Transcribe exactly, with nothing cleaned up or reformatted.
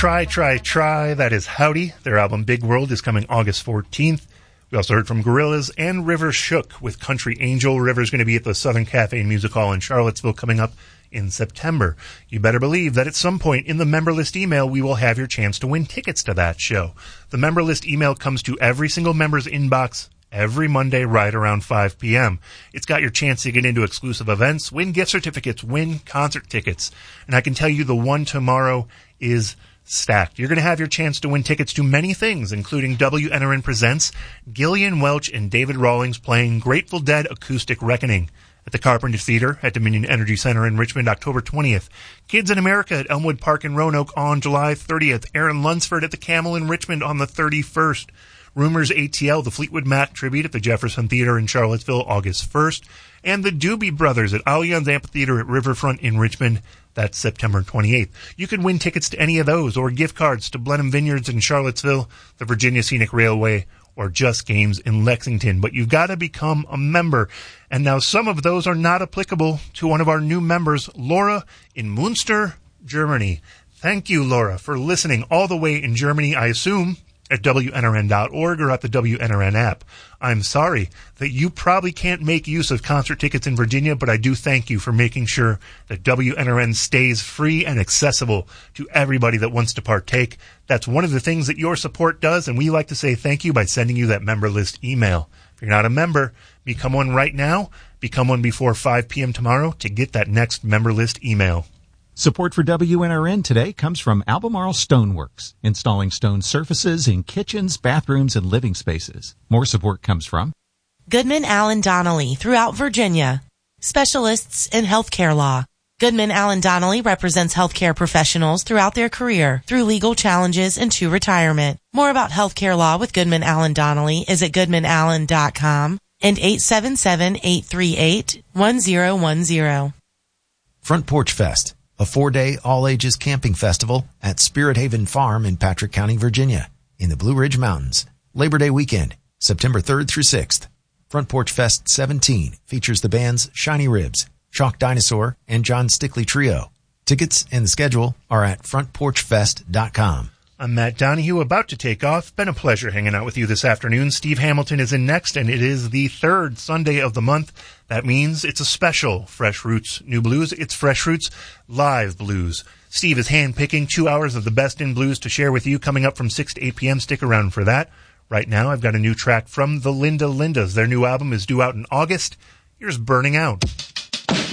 Try, Try, Try. That is Howdy. Their album Big World is coming August fourteenth. We also heard from Gorillaz and River Shook with Country Angel. River's going to be at the Southern Cafe and Music Hall in Charlottesville coming up in September. You better believe that at some point in the member list email, we will have your chance to win tickets to that show. The member list email comes to every single member's inbox every Monday right around five p.m. It's got your chance to get into exclusive events, win gift certificates, win concert tickets. And I can tell you the one tomorrow is stacked. You're going to have your chance to win tickets to many things, including W N R N Presents Gillian Welch and David Rawlings playing Grateful Dead Acoustic Reckoning at the Carpenter Theater at Dominion Energy Center in Richmond, October twentieth. Kids in America at Elmwood Park in Roanoke on July thirtieth. Aaron Lunsford at the Camel in Richmond on the thirty-first. Rumors A T L, the Fleetwood Mac tribute at the Jefferson Theater in Charlottesville, August first. And the Doobie Brothers at Allianz Amphitheater at Riverfront in Richmond. That's September twenty-eighth. You can win tickets to any of those or gift cards to Blenheim Vineyards in Charlottesville, the Virginia Scenic Railway, or Just Games in Lexington. But you've got to become a member. And now some of those are not applicable to one of our new members, Laura in Munster, Germany. Thank you, Laura, for listening all the way in Germany, I assume, at W N R N dot org or at the W N R N app. I'm sorry that you probably can't make use of concert tickets in Virginia, but I do thank you for making sure that W N R N stays free and accessible to everybody that wants to partake. That's one of the things that your support does, and we like to say thank you by sending you that member list email. If you're not a member, become one right now. Become one before five p.m. tomorrow to get that next member list email. Support for W N R N today comes from Albemarle Stoneworks, installing stone surfaces in kitchens, bathrooms, and living spaces. More support comes from Goodman Allen Donnelly throughout Virginia, specialists in healthcare law. Goodman Allen Donnelly represents healthcare professionals throughout their career through legal challenges and to retirement. More about healthcare law with Goodman Allen Donnelly is at goodman allen dot com and eight seven seven, eight three eight, one zero one zero. Front Porch Fest, a four-day all-ages camping festival at Spirit Haven Farm in Patrick County, Virginia, in the Blue Ridge Mountains. Labor Day weekend, September third through sixth. Front Porch Fest seventeen features the bands Shiny Ribs, Chalk Dinosaur, and John Stickley Trio. Tickets and the schedule are at front porch fest dot com. I'm Matt Donahue, about to take off. Been a pleasure hanging out with you this afternoon. Steve Hamilton is in next, and it is the third Sunday of the month. That means it's a special Fresh Roots New Blues. It's Fresh Roots Live Blues. Steve is hand-picking two hours of the best in blues to share with you coming up from six to eight p.m. Stick around for that. Right now, I've got a new track from the Linda Lindas. Their new album is due out in August. Here's Burning Out.